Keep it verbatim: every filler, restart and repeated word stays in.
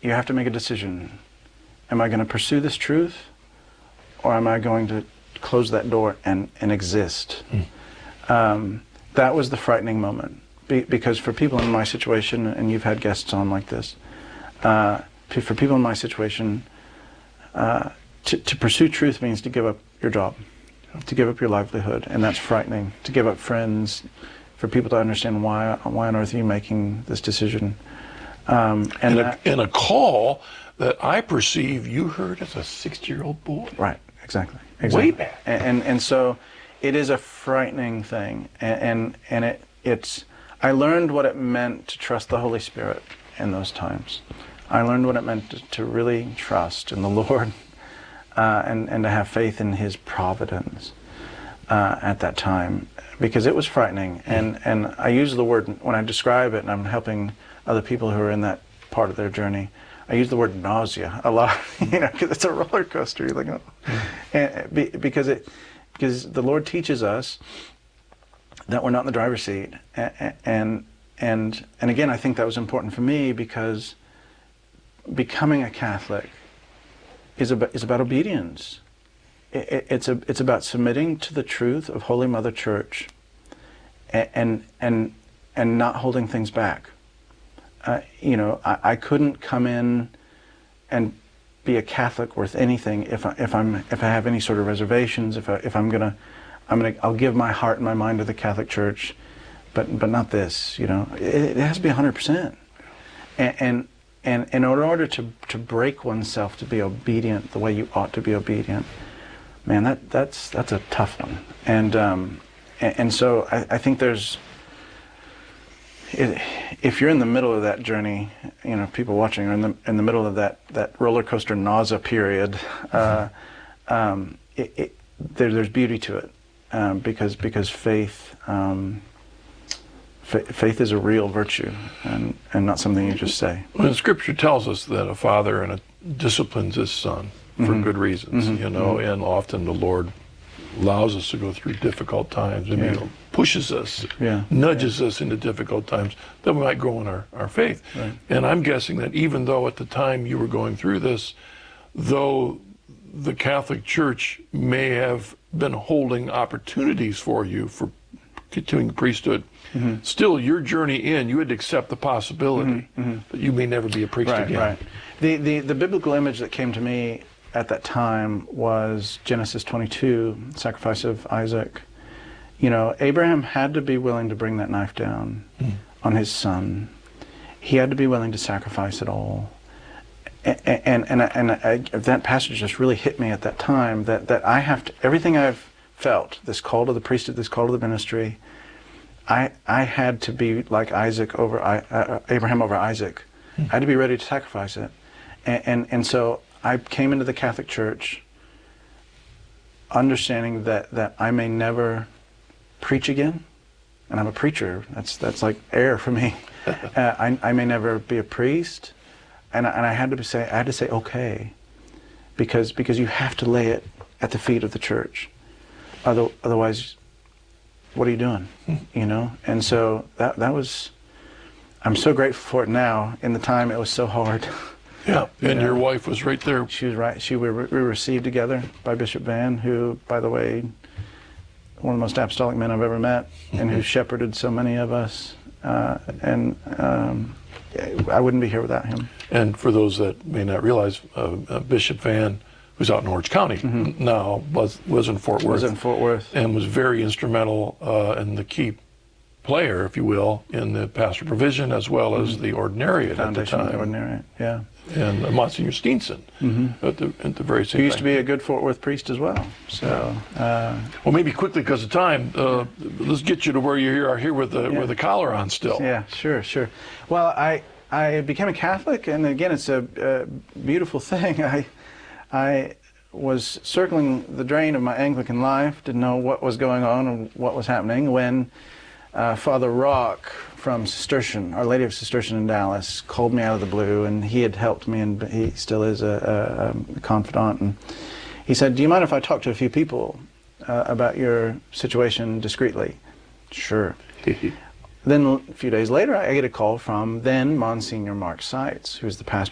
you have to make a decision. Am I going to pursue this truth, or am I going to close that door and, and exist? Mm. Um, that was the frightening moment. Be, because for people in my situation, and you've had guests on like this, uh, for people in my situation, uh, to, to pursue truth means to give up your job, to give up your livelihood, and that's frightening. To give up friends, for people to understand why why on earth are you making this decision. Um, and, and, that, a, and a call that I perceive you heard as a sixty-year-old boy. Right, exactly. exactly. Way back. And, and and so it is a frightening thing, and and, and it it's. I learned what it meant to trust the Holy Spirit in those times. I learned what it meant to, to really trust in the Lord, uh, and and to have faith in His providence uh, at that time, because it was frightening. And and I use the word when I describe it, and I'm helping other people who are in that part of their journey. I use the word nausea a lot, you know, because it's a roller coaster. You're like, oh. and be, because it because the Lord teaches us that we're not in the driver's seat, and and and and again, I think that was important for me, because becoming a Catholic is about is about obedience. It, it, it's a it's about submitting to the truth of Holy Mother Church, and and and, and not holding things back. Uh, you know, I, I couldn't come in and be a Catholic worth anything if I, if I'm if I have any sort of reservations. If I, if I'm gonna. I'm gonna. I'll give my heart and my mind to the Catholic Church, but but not this. You know, it, it has to be one hundred percent. And and and in order to to break oneself to be obedient the way you ought to be obedient, man, that that's that's a tough one. And um, and, and so I, I think there's. It, if you're in the middle of that journey, you know, people watching are in the in the middle of that that roller coaster nausea period. Uh, um, it, it, there, there's beauty to it. Um, because because faith um, fa faith is a real virtue, and, and not something you just say. Well, Scripture tells us that a father and a disciplines his son for mm-hmm. good reasons, mm-hmm. you know, mm-hmm. and often the Lord allows us to go through difficult times, and yeah. you know, pushes us, yeah. nudges yeah. us into difficult times that we might grow in our, our faith. Right. And I'm guessing that even though at the time you were going through this, though the Catholic Church may have been holding opportunities for you for continuing the priesthood, mm-hmm. still your journey in, you had to accept the possibility mm-hmm. Mm-hmm. that you may never be a priest right, again. Right. The, the, the biblical image that came to me at that time was Genesis twenty-two, sacrifice of Isaac. You know, Abraham had to be willing to bring that knife down mm. on his son. He had to be willing to sacrifice it all. And and and, and I, that passage just really hit me at that time, that, that I have to, everything I've felt, this call to the priesthood, this call to the ministry, I I had to be like Isaac over uh, Abraham over Isaac. Hmm. I had to be ready to sacrifice it, and, and and so I came into the Catholic Church, understanding that that I may never preach again, and I'm a preacher. That's that's like air for me. uh, I I may never be a priest. And I, and I had to say, I had to say, okay, because because you have to lay it at the feet of the church. Other, otherwise, what are you doing? You know. And so that that was. I'm so grateful for it now. In the time, it was so hard. Yeah, you and know? your wife was right there. She was right. She we were, we were received together by Bishop Van, who, by the way, one of the most apostolic men I've ever met, mm-hmm. and who shepherded so many of us. Uh, and. Um, I wouldn't be here without him. And for those that may not realize, uh, uh, Bishop Van, who's out in Orange County mm-hmm. now, was was in Fort Worth. Was in Fort Worth. And was very instrumental uh, and the key player, if you will, in the pastoral provision as well mm-hmm. as the ordinariate the at the time. The ordinariate, yeah. And uh, Monsignor Steenson mm-hmm. at, the, at the very same time. He used to be a good Fort Worth priest as well. So, uh, well, maybe quickly because of time, uh, let's get you to where you are here with the yeah. with the collar on still. Yeah, sure, sure. Well, I I became a Catholic, and again, it's a, a beautiful thing. I I was circling the drain of my Anglican life, didn't know what was going on and what was happening, when uh, Father Rock from Cistercian, Our Lady of Cistercian in Dallas, called me out of the blue, and he had helped me, and he still is a, a, a confidant. And he said, "Do you mind if I talk to a few people uh, about your situation discreetly?" Sure. Then a few days later, I get a call from then Monsignor Mark Seitz, who's the pastor